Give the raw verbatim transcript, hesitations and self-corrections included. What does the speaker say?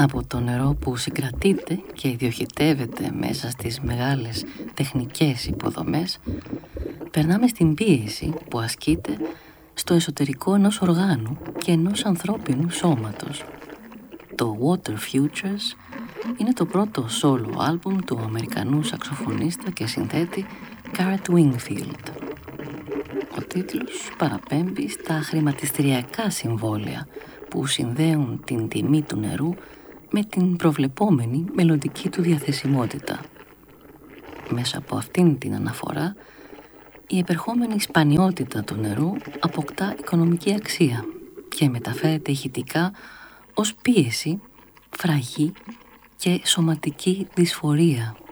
Από το νερό που συγκρατείται και διοχετεύεται μέσα στις μεγάλες τεχνικές υποδομές, περνάμε στην πίεση που ασκείται στο εσωτερικό ενός οργάνου και ενός ανθρώπινου σώματος. Το Water Futures είναι το πρώτο solo άλμπουμ του Αμερικανού σαξοφωνίστα και συνθέτη Garrett Wingfield. Ο τίτλος παραπέμπει στα χρηματιστηριακά συμβόλαια που συνδέουν την τιμή του νερού με την προβλεπόμενη μελλοντική του διαθεσιμότητα. Μέσα από αυτήν την αναφορά, η επερχόμενη σπανιότητα του νερού αποκτά οικονομική αξία και μεταφέρεται ηχητικά ως πίεση, φραγή και σωματική δυσφορία